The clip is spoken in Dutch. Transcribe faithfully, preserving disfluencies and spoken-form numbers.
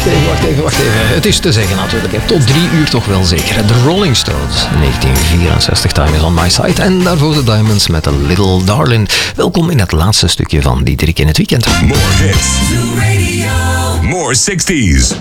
wacht even, wacht even, wacht even. Het is te zeggen natuurlijk. Hè. Tot drie uur toch wel zeker. De Rolling Stones, negentien vierenzestig, Time is on my side. En daarvoor de Diamonds met A Little Darling. Welkom in het laatste stukje van Diederik in het weekend. More hits. More sixties.